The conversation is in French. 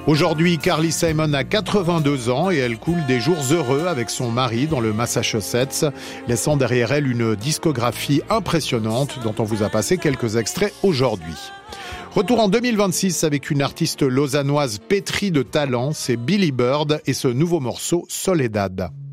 Aujourd'hui, Carly Simon a 82 ans et elle coule des jours heureux avec son mari dans le Massachusetts, laissant derrière elle une discographie impressionnante dont on vous a passé quelques extraits aujourd'hui. Retour en 2026 avec une artiste lausannoise pétrie de talent, c'est Billy Bird et ce nouveau morceau Soledad.